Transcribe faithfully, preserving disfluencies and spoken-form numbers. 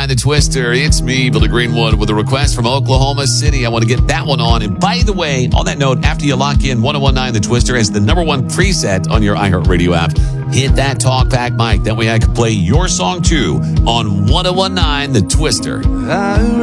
nine The Twister. It's me, Billy Greenwood, with a request from Oklahoma City. I want to get that one on. And by the way, on that note, after you lock in ten nineteen The Twister as the number one preset on your iHeartRadio app, hit that talkback mic. That way I can play your song too on ten nineteen The Twister.